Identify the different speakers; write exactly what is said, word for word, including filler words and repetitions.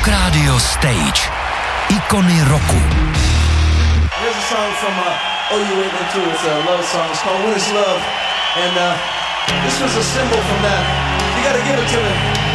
Speaker 1: Rock Radio Stage. Ikony roku.
Speaker 2: Here's a song from uh, Oh You Ain't Into It. It's a love song. It's called When It's Love. And uh, this was a symbol from that. You gotta give it to me.